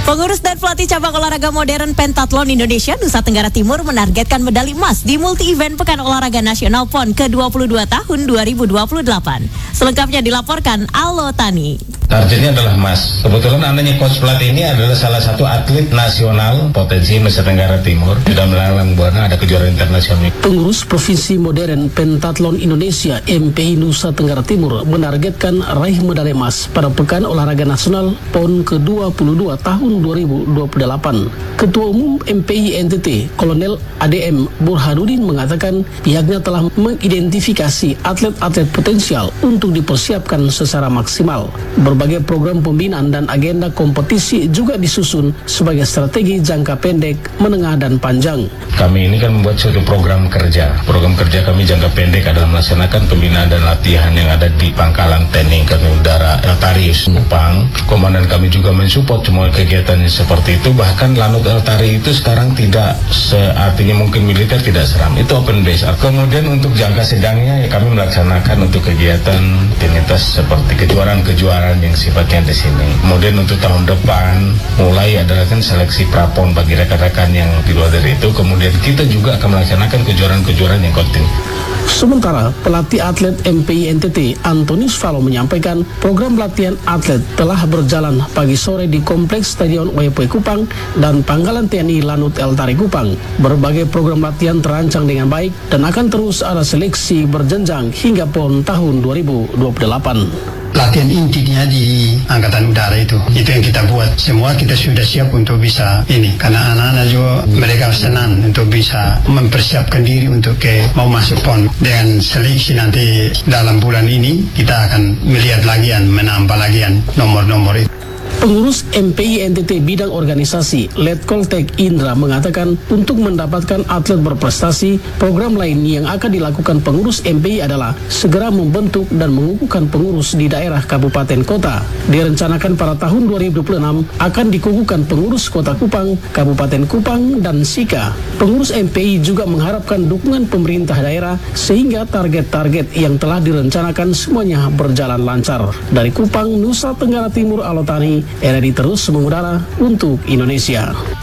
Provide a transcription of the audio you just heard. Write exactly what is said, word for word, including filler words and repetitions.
Pengurus dan pelatih cabang olahraga modern pentathlon Indonesia Nusa Tenggara Timur menargetkan medali emas di multi-event Pekan Olahraga Nasional P O N ke dua puluh dua tahun dua ribu dua puluh delapan. Selengkapnya dilaporkan Allo Tani. Targetnya adalah emas. Kebetulan anaknya coach pelatih ini adalah salah satu atlet nasional potensi Nusa Tenggara Timur. Sudah melalang buana ada kejuaraan internasional. Pengurus Provinsi Modern Pentathlon Indonesia M P I Nusa Tenggara Timur menargetkan raih medali emas pada Pekan Olahraga Nasional P O N ke dua puluh dua tahun dua ribu dua puluh delapan. Ketua Umum M P I N T T Kolonel A D M Burhanuddin mengatakan pihaknya telah mengidentifikasi atlet-atlet potensial untuk dipersiapkan secara maksimal. Berbagai program pembinaan dan agenda kompetisi juga disusun sebagai strategi jangka pendek, menengah, dan panjang. Kami ini kan membuat suatu program kerja. Program kerja kami jangka pendek adalah melaksanakan pembinaan dan latihan yang ada di Pangkalan T N I Angkatan Udara Eltarius Kupang. Komandan kami juga mensupport semua kegiatan seperti itu. Bahkan Lanut Eltari itu sekarang tidak seartinya mungkin militer tidak seram. Itu open base. Kemudian untuk jangka sedangnya ya kami melaksanakan untuk kegiatan rutinitas seperti kejuaraan-kejuaraan yang sifatnya di sini. Kemudian untuk tahun depan mulai adalah kan seleksi prapon bagi rekan-rekan yang di luar dari itu. Kemudian kita juga akan melaksanakan kejuaraan-kejuaraan yang kontinu. Sementara pelatih atlet M P I N T T Antonius Valo menyampaikan program latihan atlet telah berjalan pagi sore di Kompleks Stadion Waipoi Kupang dan Pangkalan T N I Lanut Eltari Kupang. Berbagai program latihan terancang dengan baik dan akan terus ada seleksi berjenjang hingga P O N tahun dua ribu dua puluh delapan. Latihan intinya di Angkatan Udara itu, itu yang kita buat. Semua kita sudah siap untuk bisa ini, karena anak-anak juga mereka senang untuk bisa mempersiapkan diri untuk ke mau masuk P O N. Dengan seleksi nanti dalam bulan ini kita akan melihat lagi, menambah lagi nomor-nomor itu. Pengurus M P I N T T bidang organisasi Letkol Tek Indra mengatakan untuk mendapatkan atlet berprestasi, program lain yang akan dilakukan pengurus M P I adalah segera membentuk dan mengukuhkan pengurus di daerah kabupaten kota. Direncanakan pada tahun dua ribu dua puluh enam akan dikukuhkan pengurus Kota Kupang, Kabupaten Kupang, dan Sika. Pengurus M P I juga mengharapkan dukungan pemerintah daerah sehingga target-target yang telah direncanakan semuanya berjalan lancar. Dari Kupang, Nusa Tenggara Timur, Allo Tani, R R I terus mengudara untuk Indonesia.